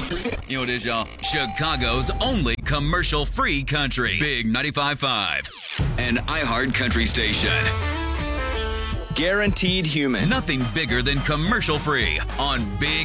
You know what it is, y'all? Chicago's only commercial-free country. Big 95.5. An iHeart country station. Guaranteed human. Nothing bigger than commercial-free on Big